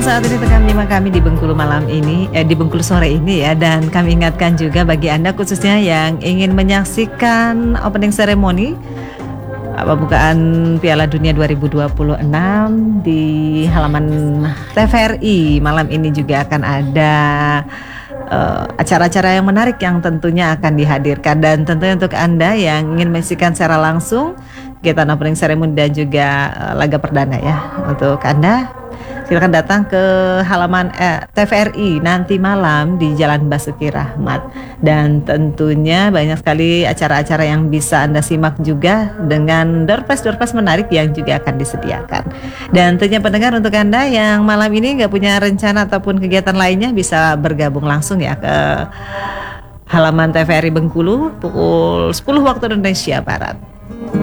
saat ini tengah menyimak kami di Bengkulu malam ini, di Bengkulu sore ini ya. Dan kami ingatkan juga bagi Anda khususnya yang ingin menyaksikan opening ceremony pembukaan Piala Dunia 2026 di halaman TVRI. Malam ini juga akan ada acara-acara yang menarik yang tentunya akan dihadirkan. Dan tentunya untuk Anda yang ingin menyaksikan secara langsung kegiatan opening ceremony dan juga laga perdana ya, untuk Anda silakan datang ke halaman TVRI nanti malam di Jalan Basuki Rahmat. Dan tentunya banyak sekali acara-acara yang bisa Anda simak juga dengan door-prize menarik yang juga akan disediakan. Dan tentunya pendengar, untuk Anda yang malam ini nggak punya rencana ataupun kegiatan lainnya, bisa bergabung langsung ya ke halaman TVRI Bengkulu pukul 10 waktu Indonesia Barat.